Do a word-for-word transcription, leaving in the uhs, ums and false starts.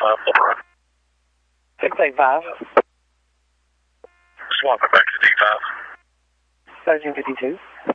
five, Opera. six eight five. Swap it back to D five. thirteen fifty-two.